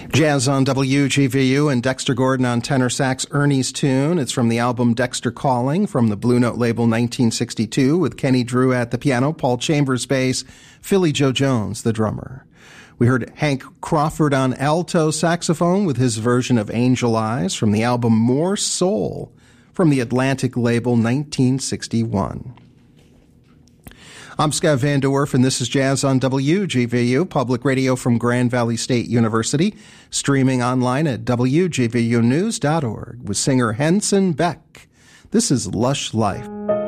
Jazz on WGVU and Dexter Gordon on tenor sax, Ernie's Tune. It's from the album Dexter Calling from the Blue Note label 1962 with Kenny Drew at the piano, Paul Chambers bass, Philly Joe Jones the drummer. We heard Hank Crawford on alto saxophone with his version of Angel Eyes from the album More Soul from the Atlantic label 1961. I'm Scott Van Der Werf, and this is Jazz on WGVU, public radio from Grand Valley State University, streaming online at WGVUnews.org with singer Henson Beck. This is Lush Life.